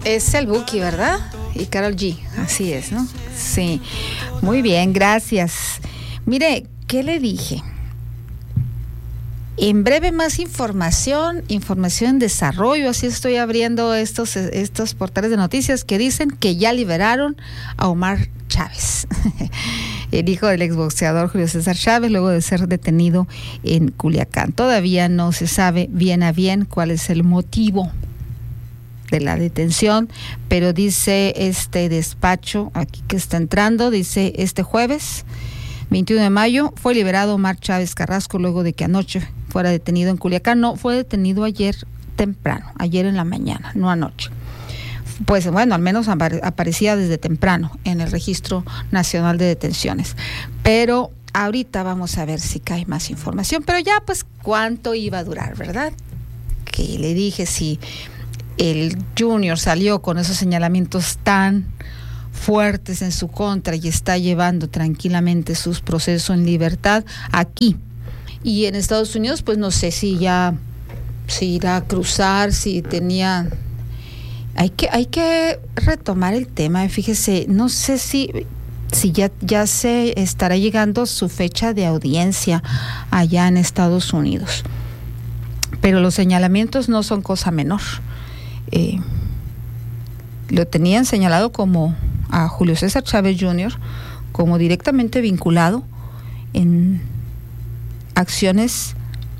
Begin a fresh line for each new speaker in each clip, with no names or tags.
Es el Buki, ¿verdad? Y Karol G, así es, ¿no? Sí, muy bien, gracias. Mire, ¿qué le dije? En breve más información en desarrollo, así estoy abriendo estos portales de noticias que dicen que ya liberaron a Omar Chávez, el hijo del exboxeador Julio César Chávez, luego de ser detenido en Culiacán. Todavía no se sabe bien a bien cuál es el motivo de la detención, pero dice este despacho aquí que está entrando, dice este jueves 21 de mayo fue liberado Omar Chávez Carrasco luego de que anoche fuera detenido en Culiacán. No, fue detenido ayer temprano, ayer en la mañana, no anoche. Pues bueno, al menos aparecía desde temprano en el Registro Nacional de Detenciones. Pero ahorita vamos a ver si cae más información. Pero ya pues cuánto iba a durar, ¿verdad? Que le dije si el Junior salió con esos señalamientos tan fuertes en su contra y está llevando tranquilamente sus procesos en libertad aquí. Y en Estados Unidos, pues no sé si irá a cruzar, si tenía... Hay que retomar el tema, fíjese, no sé si ya se estará llegando su fecha de audiencia allá en Estados Unidos. Pero los señalamientos no son cosa menor. Lo tenían señalado como a Julio César Chávez Jr. como directamente vinculado en acciones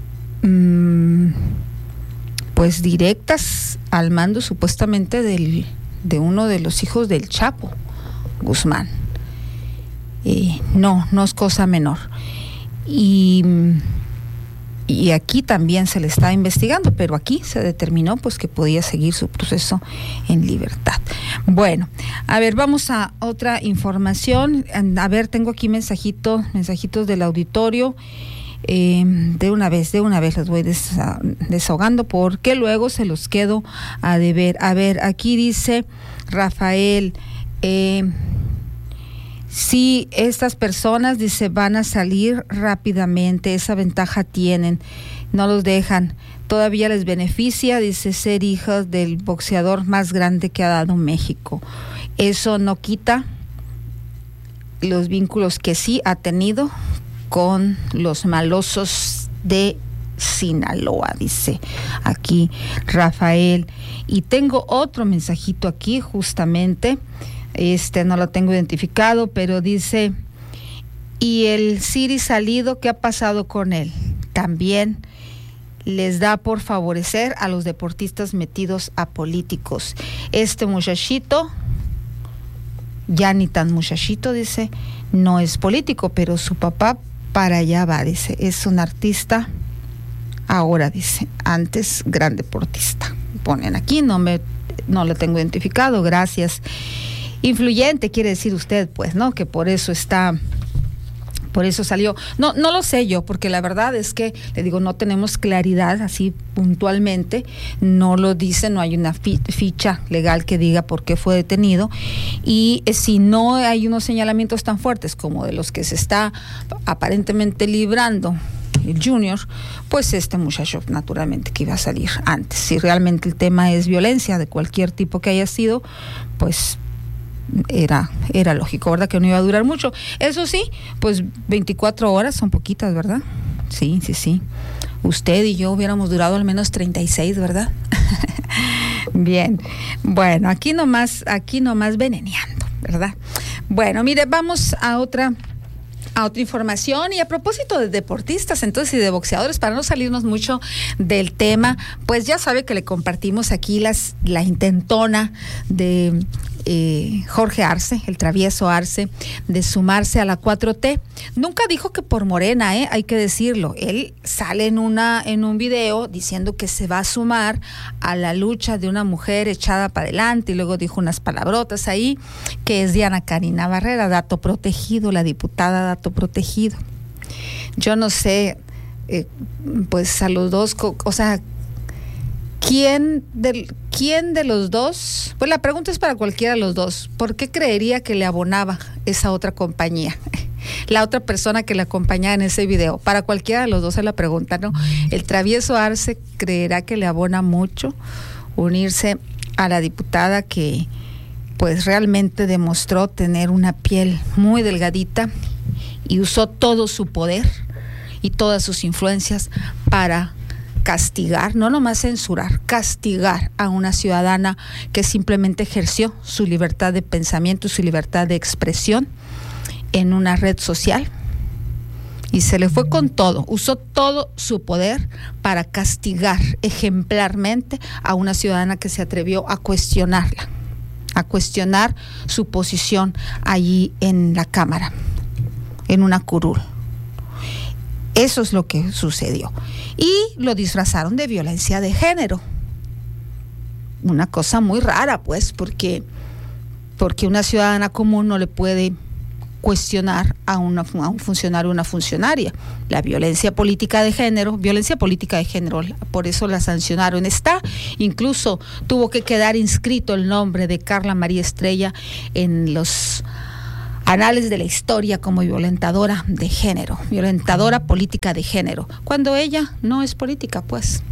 pues directas al mando supuestamente de uno de los hijos del Chapo Guzmán. No es cosa menor. Y aquí también se le está investigando, pero aquí se determinó pues que podía seguir su proceso en libertad. Bueno, a ver, vamos a otra información. A ver, tengo aquí mensajitos del auditorio. De una vez los voy desahogando porque luego se los quedo a deber. A ver, aquí dice Rafael, sí, estas personas, dice, van a salir rápidamente, esa ventaja tienen, no los dejan, todavía les beneficia, dice, ser hijas del boxeador más grande que ha dado México. Eso no quita los vínculos que sí ha tenido con los malosos de Sinaloa, dice aquí Rafael. Y tengo otro mensajito aquí justamente, no lo tengo identificado, pero dice, y el Siri Salido, ¿qué ha pasado con él? También les da por favorecer a los deportistas metidos a políticos. Este muchachito, ya ni tan muchachito, dice, no es político, pero su papá para allá va, dice, es un artista, ahora dice, antes gran deportista. Ponen aquí, no lo tengo identificado, gracias. Influyente quiere decir usted, pues, ¿no? Que por eso salió. No lo sé yo, porque la verdad es que, le digo, no tenemos claridad así puntualmente, no lo dice, no hay una ficha legal que diga por qué fue detenido, y si no hay unos señalamientos tan fuertes como de los que se está aparentemente librando el Junior, pues este muchacho naturalmente que iba a salir antes. Si realmente el tema es violencia de cualquier tipo que haya sido, pues era lógico, ¿verdad? Que no iba a durar mucho. Eso sí, pues 24 horas son poquitas, ¿verdad? Sí. Usted y yo hubiéramos durado al menos 36, ¿verdad? Bien. Bueno, aquí nomás veneneando, ¿verdad? Bueno, mire, vamos a otra información. Y a propósito de deportistas entonces y de boxeadores, para no salirnos mucho del tema, pues ya sabe que le compartimos aquí la intentona de Jorge Arce, el travieso Arce, de sumarse a la 4T. Nunca dijo que por Morena, hay que decirlo. Él sale en un video diciendo que se va a sumar a la lucha de una mujer echada para adelante, y luego dijo unas palabrotas ahí, que es Diana Karina Barrera, dato protegido, la diputada dato protegido. Yo no sé, pues a los dos, o sea, ¿quién de los dos? Pues la pregunta es para cualquiera de los dos. ¿Por qué creería que le abonaba esa otra compañía? La otra persona que le acompañaba en ese video. Para cualquiera de los dos es la pregunta, ¿no? El travieso Arce creerá que le abona mucho unirse a la diputada que pues realmente demostró tener una piel muy delgadita y usó todo su poder y todas sus influencias para castigar, no nomás censurar, castigar a una ciudadana que simplemente ejerció su libertad de pensamiento, su libertad de expresión en una red social. Y se le fue con todo, usó todo su poder para castigar ejemplarmente a una ciudadana que se atrevió a cuestionarla, a cuestionar su posición allí en la Cámara, en una curul. Eso es lo que sucedió. Y lo disfrazaron de violencia de género. Una cosa muy rara, pues, porque una ciudadana común no le puede cuestionar a un funcionario o una funcionaria. La violencia política de género, por eso la sancionaron. Incluso tuvo que quedar inscrito el nombre de Carla María Estrella en los anales de la historia como violentadora de género, violentadora política de género, cuando ella no es política, pues.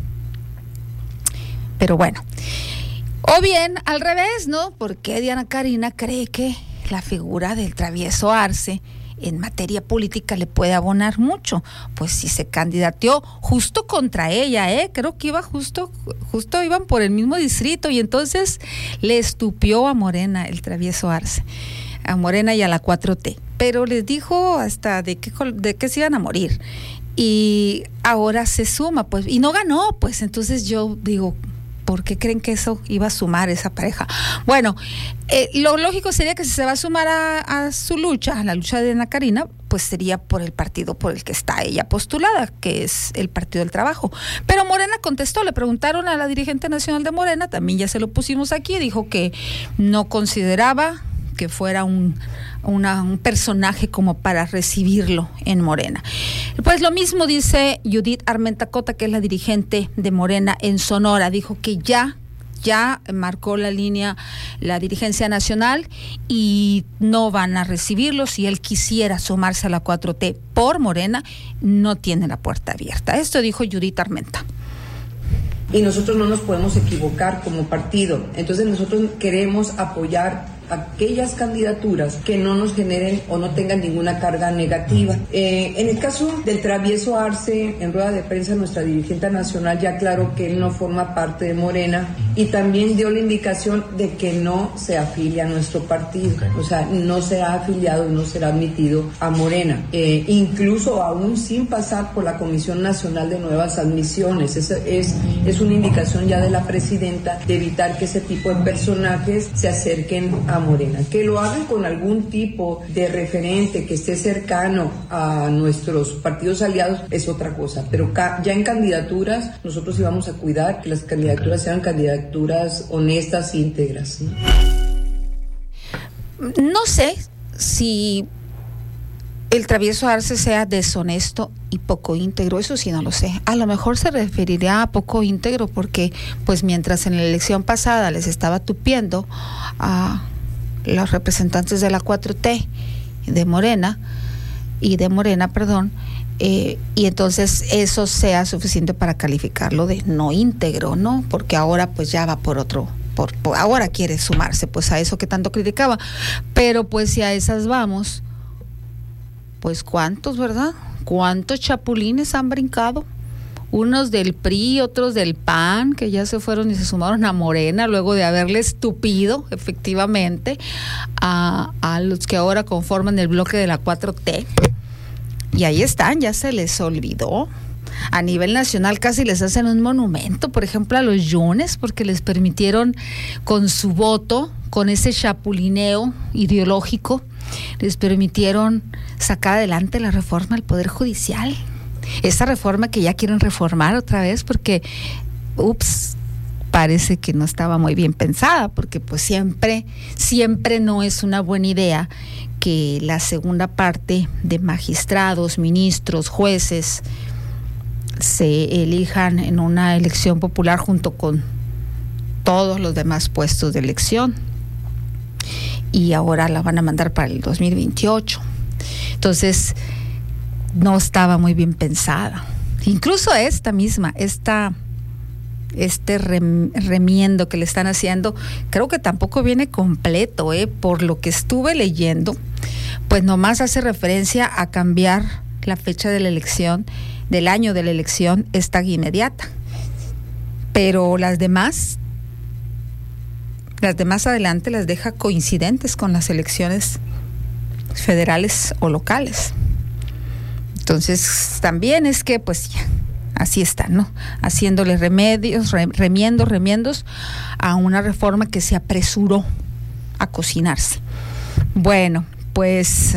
Pero bueno, o bien al revés, ¿no? Porque Diana Karina cree que la figura del travieso Arce en materia política le puede abonar mucho, pues si se candidateó justo contra ella, creo que iba justo iban por el mismo distrito, y entonces le estupió a Morena el travieso Arce, a Morena y a la 4T, pero les dijo hasta de qué se iban a morir, y ahora se suma, pues, y no ganó, pues. Entonces yo digo, ¿por qué creen que eso iba a sumar esa pareja? Bueno, lo lógico sería que si se va a sumar a su lucha, a la lucha de Diana Karina, pues sería por el partido por el que está ella postulada, que es el Partido del Trabajo. Pero Morena contestó, le preguntaron a la dirigente nacional de Morena, también ya se lo pusimos aquí, dijo que no consideraba que fuera un personaje como para recibirlo en Morena. Pues lo mismo dice Judith Armenta Cota, que es la dirigente de Morena en Sonora, dijo que ya marcó la línea la dirigencia nacional y no van a recibirlo. Si él quisiera sumarse a la 4T por Morena, no tiene la puerta abierta. Esto dijo Judith Armenta.
Y nosotros no nos podemos equivocar como partido. Entonces nosotros queremos apoyar aquellas candidaturas que no nos generen o no tengan ninguna carga negativa. En el caso del travieso Arce, en rueda de prensa nuestra dirigente nacional ya aclaró que él no forma parte de Morena y también dio la indicación de que no se afilia a nuestro partido. O sea, no se ha afiliado y no será admitido a Morena, incluso aún sin pasar por la Comisión Nacional de Nuevas Admisiones. Es una indicación ya de la presidenta de evitar que ese tipo de personajes se acerquen a Morena. Que lo hagan con algún tipo de referente que esté cercano a nuestros partidos aliados es otra cosa, pero ya en candidaturas nosotros íbamos a cuidar que las candidaturas sean candidaturas honestas e íntegras.
No sé si el travieso Arce sea deshonesto y poco íntegro, eso sí no lo sé. A lo mejor se referiría a poco íntegro porque, pues, mientras en la elección pasada les estaba tupiendo a los representantes de la 4T de Morena, y entonces eso sea suficiente para calificarlo de no íntegro, ¿no? Porque ahora pues ya va por otro, ahora quiere sumarse pues a eso que tanto criticaba. Pero pues si a esas vamos, pues ¿cuántos, verdad? ¿Cuántos chapulines han brincado? Unos del PRI, otros del PAN, que ya se fueron y se sumaron a Morena luego de haberle estupido, efectivamente, a los que ahora conforman el bloque de la 4T. Y ahí están, ya se les olvidó. A nivel nacional casi les hacen un monumento, por ejemplo, a los Yunes, porque les permitieron con su voto, con ese chapulineo ideológico, les permitieron sacar adelante la reforma al Poder Judicial. Esa reforma que ya quieren reformar otra vez porque, parece que no estaba muy bien pensada, porque pues siempre no es una buena idea que la segunda parte de magistrados, ministros, jueces se elijan en una elección popular junto con todos los demás puestos de elección. Y ahora la van a mandar para el 2028. Entonces, no estaba muy bien pensada. Incluso esta remiendo que le están haciendo, creo que tampoco viene completo, por lo que estuve leyendo, pues nomás hace referencia a cambiar la fecha de la elección, del año de la elección, esta inmediata. Pero las demás adelante las deja coincidentes con las elecciones federales o locales. Entonces, también es que, pues, ya, así están, ¿no? Haciéndole remiendos a una reforma que se apresuró a cocinarse. Bueno, pues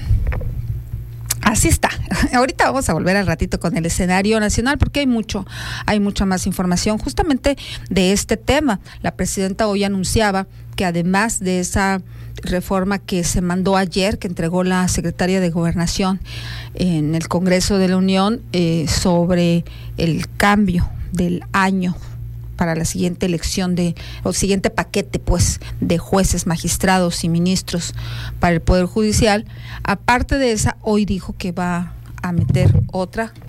así está. Ahorita vamos a volver al ratito con el escenario nacional porque hay mucha más información justamente de este tema. La presidenta hoy anunciaba que además de esa reforma que se mandó ayer, que entregó la secretaria de Gobernación en el Congreso de la Unión, sobre el cambio del año para la siguiente elección o siguiente paquete, pues, de jueces, magistrados y ministros para el Poder Judicial. Aparte de esa, hoy dijo que va a meter otra